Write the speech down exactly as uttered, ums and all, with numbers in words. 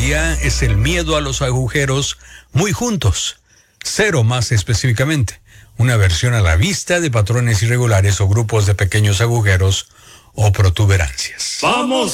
Arofobia es el miedo a los agujeros muy juntos. Cero más específicamente. Una versión a la vista de patrones irregulares o grupos de pequeños agujeros o protuberancias. ¡Vamos!